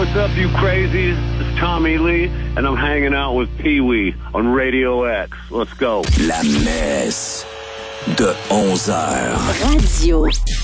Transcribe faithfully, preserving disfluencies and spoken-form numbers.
what's up, you crazies? It's Tommy Lee, and I'm hanging out with Pee-wee on Radio X. Let's go. La messe de onze heures. Radio